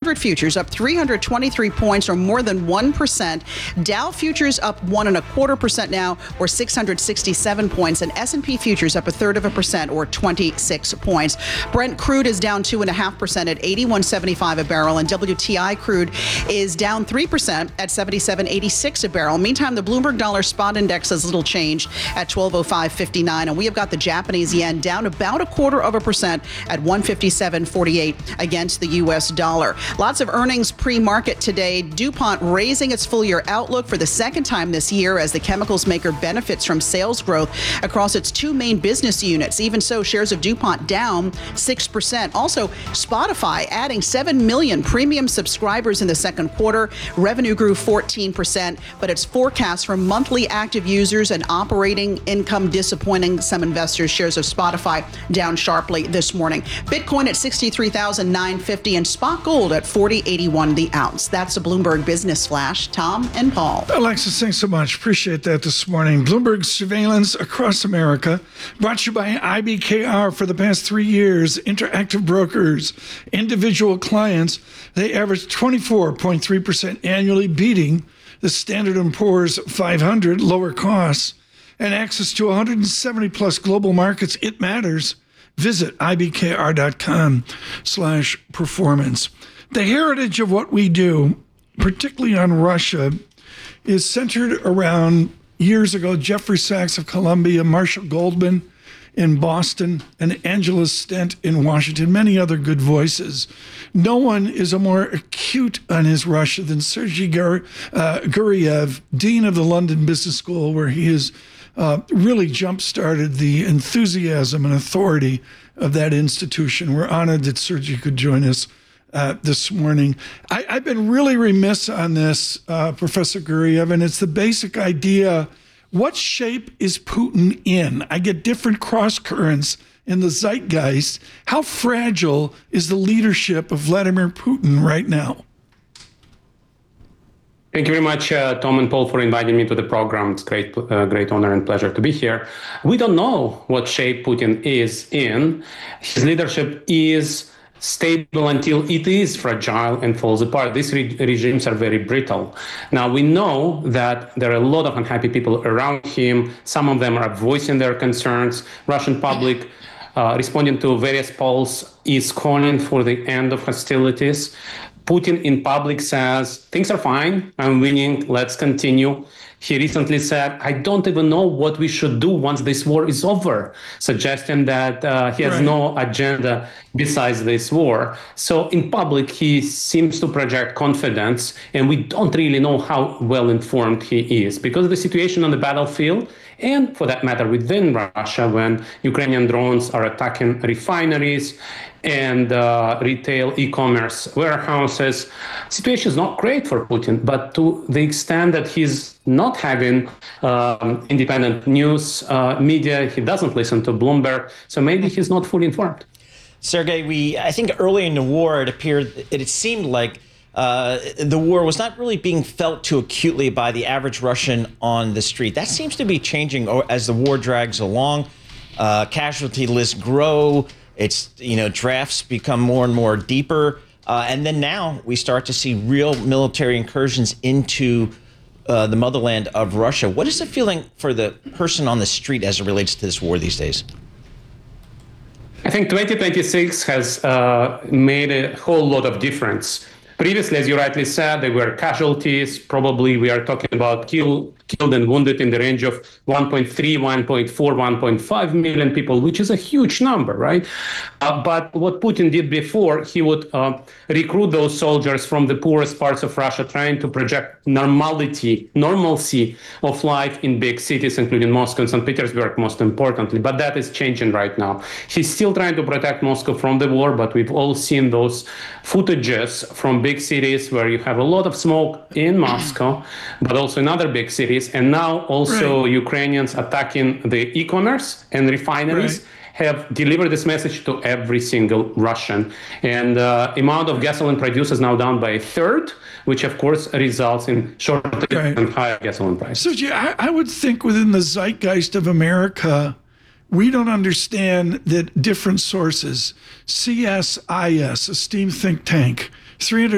500 futures up 323 points, or more than 1%. Dow futures up 1.25% now, or 667 points, and S&P futures up 1/3%, or 26 points. Brent crude is down 2.5% at 81.75 a barrel, and WTI crude is down 3% at 77.86 a barrel. Meantime, the Bloomberg Dollar Spot Index has little change at 1205.59, and we have got the Japanese yen down about 0.25% at 157.48 against the U.S. dollar. Lots of earnings pre-market today. DuPont raising its full-year outlook for the second time this year as the chemicals maker benefits from sales growth across its two main business units. Even so, shares of DuPont down 6%. Also, Spotify adding 7 million premium subscribers in the second quarter. Revenue grew 14%, but its forecast for monthly active users and operating income disappointing some investors. Shares of Spotify down sharply this morning. Bitcoin at $63,950 and spot gold at $40.81 the ounce. That's a Bloomberg Business Flash. Tom and Paul. Alexis, thanks so much. Appreciate that this morning. Bloomberg surveillance across America, brought to you by IBKR. For the past 3 years, Interactive Brokers, individual clients, they averaged 24.3% annually, beating the Standard & Poor's 500, lower costs, and access to 170 plus global markets. It matters. Visit ibkr.com/performance. The heritage of what we do, particularly on Russia, is centered around years ago, Jeffrey Sachs of Columbia, Marshall Goldman in Boston, and Angela Stent in Washington, many other good voices. No one is more acute on his Russia than Sergei Guriev, Dean of the London Business School, where he has really jump-started the enthusiasm and authority of that institution. We're honored that Sergei could join us this morning. I've been really remiss on this, Professor Guriev, and it's the basic idea. What shape is Putin in? I get different cross currents in the zeitgeist. How fragile is the leadership of Vladimir Putin right now? Thank you very much, Tom and Paul, for inviting me to the program. It's great honor and pleasure to be here. We don't know what shape Putin is in. His leadership is stable until it is fragile and falls apart. These regimes are very brittle. Now, we know that there are a lot of unhappy people around him. Some of them are voicing their concerns. Russian public, responding to various polls, is calling for the end of hostilities. Putin in public says, things are fine, I'm winning, let's continue. He recently said, I don't even know what we should do once this war is over, suggesting that he has no agenda besides this war. So in public, he seems to project confidence, and we don't really know how well informed he is, because of the situation on the battlefield, and for that matter, within Russia, when Ukrainian drones are attacking refineries and retail e-commerce warehouses. Situation is not great for Putin, but to the extent that he's not having independent news media, he doesn't listen to Bloomberg, so maybe he's not fully informed. Sergei, I think early in the war, it seemed like the war was not really being felt too acutely by the average Russian on the street. That seems to be changing as the war drags along. Casualty lists grow. It's, drafts become more and more deeper. And then now we start to see real military incursions into the motherland of Russia. What is the feeling for the person on the street as it relates to this war these days? I think 2026 has made a whole lot of difference. Previously, as you rightly said, there were casualties. Probably we are talking about killed and wounded in the range of 1.3, 1.4, 1.5 million people, which is a huge number, right? But what Putin did before, he would recruit those soldiers from the poorest parts of Russia, trying to project normalcy of life in big cities, including Moscow and St. Petersburg, most importantly. But that is changing right now. He's still trying to protect Moscow from the war, but we've all seen those footages from big cities where you have a lot of smoke in Moscow, but also in other big cities. And now also Ukrainians attacking the e-commerce and refineries have delivered this message to every single Russian. And amount of gasoline produced is now down by 1/3, which of course results in shortage and higher gasoline prices. So I would think within the zeitgeist of America, we don't understand that different sources, CSIS, a steam think tank, 300